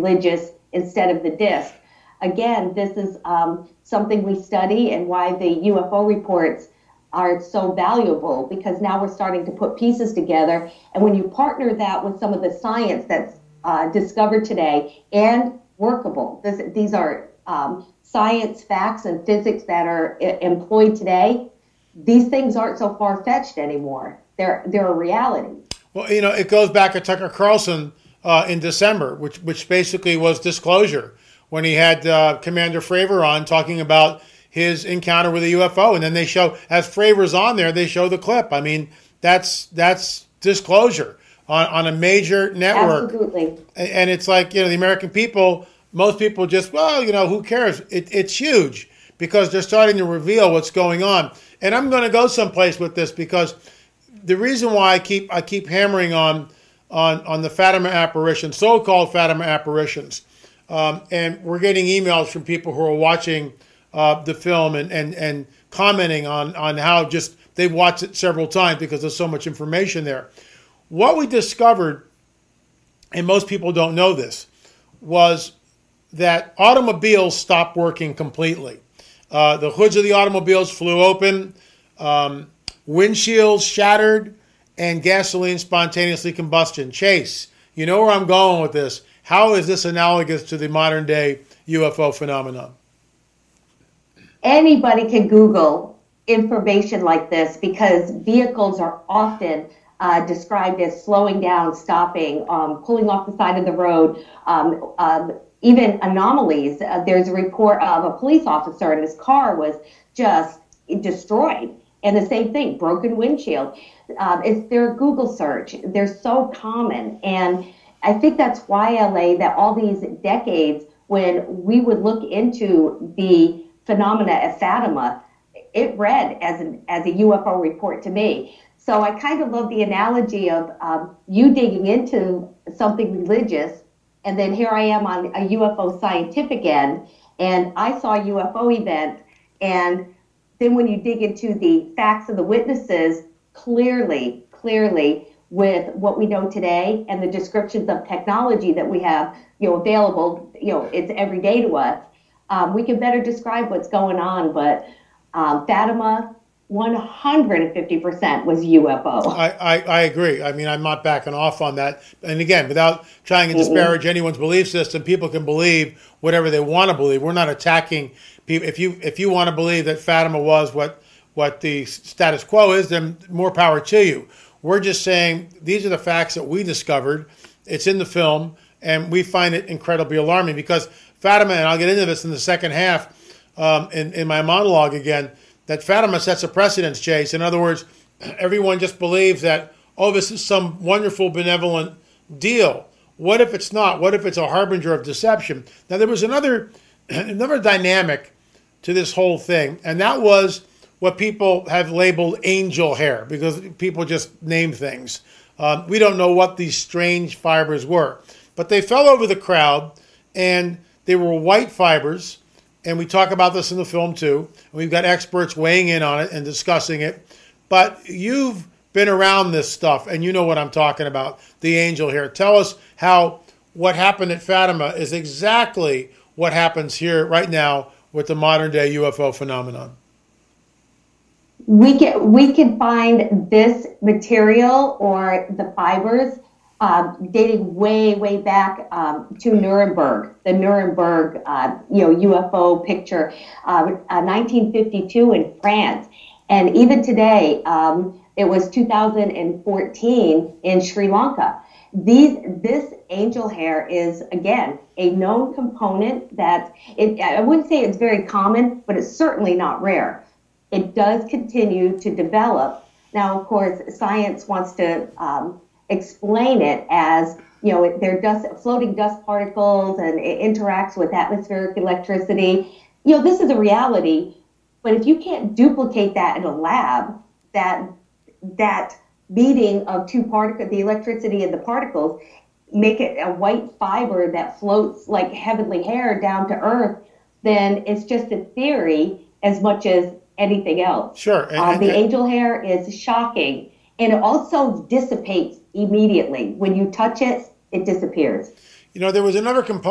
religious instead of the disk. Again, this is something we study and why the UFO reports are so valuable, because now we're starting to put pieces together. And when you partner that with some of the science that's discovered today and workable, these are science, facts, and physics that are employed today, these things aren't so far-fetched anymore. They're a reality. Well, it goes back to Tucker Carlson in December, which basically was disclosure, when he had Commander Fravor on talking about his encounter with a UFO. And then they show, as Fravor's on there, they show the clip. I mean, that's disclosure on a major network. Absolutely. And it's like, the American people, most people just, well, who cares? It's huge, because they're starting to reveal what's going on. And I'm going to go someplace with this, because the reason why I keep hammering on the Fatima apparitions, so-called Fatima apparitions, and we're getting emails from people who are watching the film and commenting on how just they've watched it several times because there's so much information there. What we discovered, and most people don't know this, was that automobiles stopped working completely. The hoods of the automobiles flew open, windshields shattered, and gasoline spontaneously combustion. Chase, you know where I'm going with this. How is this analogous to the modern day UFO phenomenon? Anybody can Google information like this, because vehicles are often described as slowing down, stopping, pulling off the side of the road, even anomalies. There's a report of a police officer and his car was just destroyed. And the same thing, broken windshield. It's their Google search. They're so common. And I think that's why, LA, that all these decades, when we would look into the phenomena at Fatima, it read as a UFO report to me. So I kind of love the analogy of you digging into something religious, and then here I am on a UFO scientific end, and I saw a UFO event, and then when you dig into the facts of the witnesses, clearly, with what we know today and the descriptions of technology that we have, available, it's every day to us, we can better describe what's going on. But Fatima, 150% was UFO. I agree. I mean, I'm not backing off on that. And again, without trying to disparage anyone's belief system, people can believe whatever they want to believe. We're not attacking people. If you want to believe that Fatima was what the status quo is, then more power to you. We're just saying these are the facts that we discovered. It's in the film, and we find it incredibly alarming, because Fatima, and I'll get into this in the second half in my monologue again, that Fatima sets a precedence, Chase. In other words, everyone just believes that, this is some wonderful, benevolent deal. What if it's not? What if it's a harbinger of deception? Now, there was another dynamic to this whole thing, and that was what people have labeled angel hair, because people just name things. We don't know what these strange fibers were, but they fell over the crowd, and they were white fibers. And we talk about this in the film too. And we've got experts weighing in on it and discussing it. But you've been around this stuff, and you know what I'm talking about, the angel hair. Tell us how what happened at Fatima is exactly what happens here right now with the modern day UFO phenomenon. We can find this material or the fibers dating way back to Nuremberg, the Nuremberg UFO picture, 1952 in France, and even today it was 2014 in Sri Lanka. This angel hair is, again, a known component that I wouldn't say it's very common, but it's certainly not rare. It does continue to develop. Now, of course, science wants to explain it as, they're floating dust particles, and it interacts with atmospheric electricity. This is a reality, but if you can't duplicate that in a lab, that meeting of two particles, the electricity and the particles, make it a white fiber that floats like heavenly hair down to earth, then it's just a theory as much as anything else. Sure. The angel hair is shocking, and it also dissipates immediately. When you touch it, it disappears. There was another component